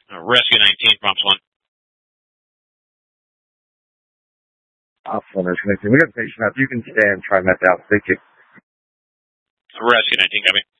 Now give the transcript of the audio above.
Rescue 19, prompts 1. Officer connecting. We got a patient up. You can stand. Try that out. Thank you. Rescue 19, copy.